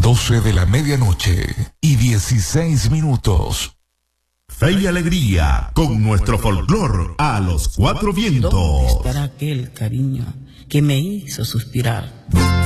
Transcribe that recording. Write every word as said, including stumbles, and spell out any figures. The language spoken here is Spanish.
doce de la medianoche y dieciséis minutos. Fe y alegría con nuestro folclor a los cuatro vientos. ¿Dónde estará aquel cariño que me hizo suspirar?